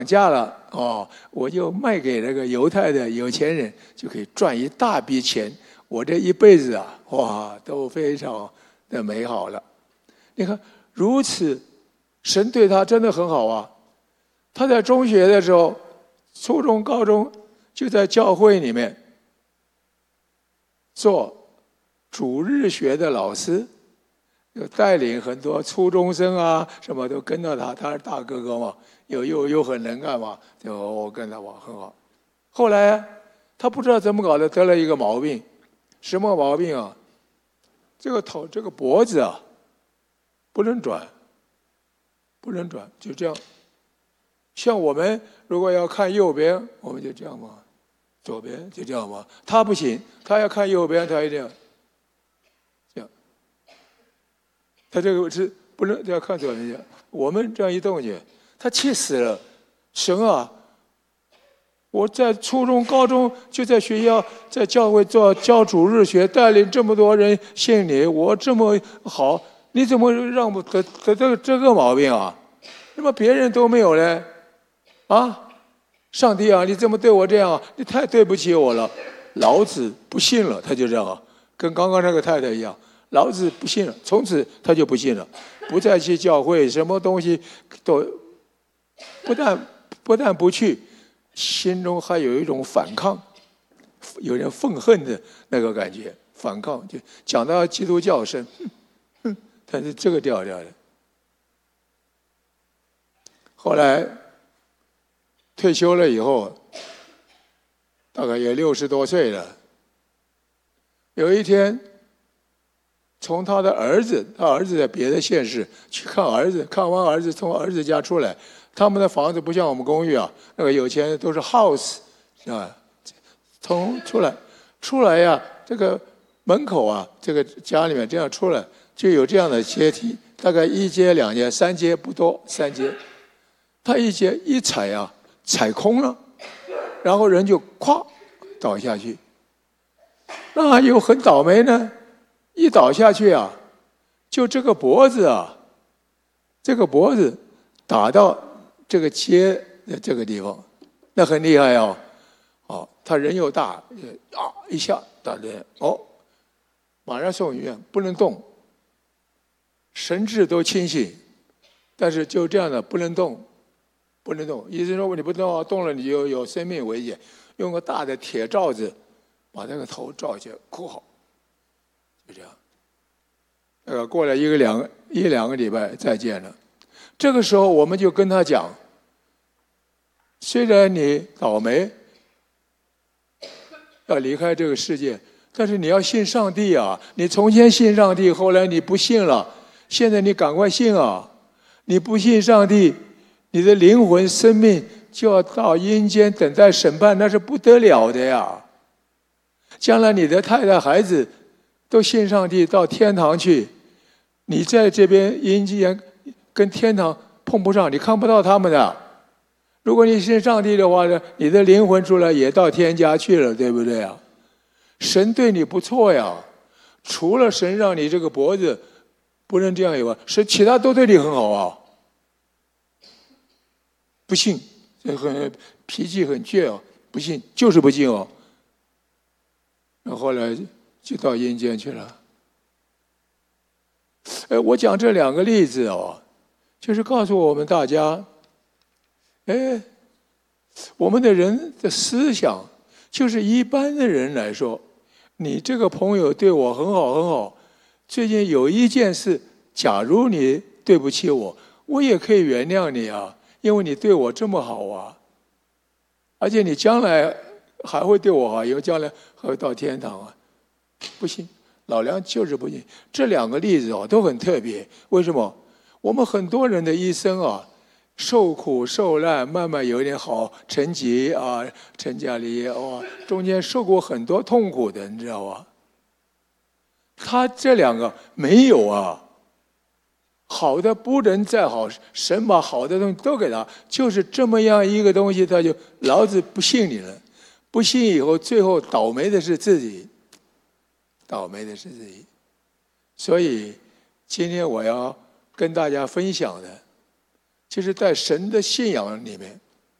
价了哦，我就卖给那个犹太的有钱人，就可以赚一大笔钱。我这一辈子啊，哇，都非常的美好了。你看，如此，神对他真的很好啊。他在中学的时候，初中、高中就在教会里面做主日学的老师，有带领很多初中生啊，什么都跟着他。他是大哥哥嘛，又很能干嘛，就我跟他玩很好。后来他不知道怎么搞的，得了一个毛病，什么毛病啊？这个头，这个脖子啊，不能转，不能转，就这样。像我们如果要看右边，我们就这样嘛；左边就这样嘛。他不行，他要看右边，他一定要这样。他这个是不能要看左边。我们这样一动去，他气死了。神啊！我在初中、高中就在学校、在教会教主日学，带领这么多人信你，我这么好，你怎么让我得这个毛病啊？怎么别人都没有呢？啊，上帝啊，你怎么对我这样啊？你太对不起我了。老子不信了，他就这样啊，跟刚刚那个太太一样。老子不信了，从此他就不信了，不再去教会，什么东西都不但不去，心中还有一种反抗，有点愤恨的那个感觉，反抗就讲到基督教声，他是这个调调的。后来退休了以后，大概也60多岁了。有一天，从他儿子在别的县市去看儿子，看完儿子从儿子家出来，他们的房子不像我们公寓啊，那个有钱人都是 house 啊，从出来呀，这个门口啊，这个家里面这样出来就有这样的阶梯，大概1阶、2阶、3阶不多，3阶。他一阶一踩啊，踩空了，然后人就咵倒下去。那又很倒霉呢，一倒下去啊，就这个脖子啊，这个脖子打到这个阶的这个地方，那很厉害哦。哦，他人又大，啊一下打的哦，马上送医院，不能动，神志都清醒，但是就这样的不能动。不能动，医生说你不动，动了你就有生命危险，用个大的铁罩子把那个头罩起来，箍好，就这样。过了一两个礼拜再见了。这个时候我们就跟他讲，虽然你倒霉要离开这个世界，但是你要信上帝啊！你从前信上帝，后来你不信了，现在你赶快信啊！你不信上帝，你的灵魂生命就要到阴间等待审判，那是不得了的呀！将来你的太太孩子都信上帝，到天堂去，你在这边阴间跟天堂碰不上，你看不到他们的。如果你信上帝的话呢，你的灵魂出来也到天家去了，对不对啊？神对你不错呀，除了神让你这个脖子不能这样以外，是其他都对你很好啊。不信，脾气很倔哦，不信就是不信哦。然后后来就到阴间去了。我讲这2个例子哦，就是告诉我们大家，我们的人的思想，就是一般的人来说，你这个朋友对我很好很好，最近有一件事，假如你对不起我，我也可以原谅你啊。因为你对我这么好啊，而且你将来还会对我好，因为将来还会到天堂啊。不信，老梁就是不信。这2个例子都很特别。为什么？我们很多人的一生啊，受苦受难，慢慢有一点好成绩啊，成家立业哇，中间受过很多痛苦的，你知道吧？他这2个没有啊。好的不能再好，神把好的东西都给他，就是这么样一个东西，他就老子不信你了，不信以后，最后倒霉的是自己，倒霉的是自己。所以今天我要跟大家分享的，就是在神的信仰里面，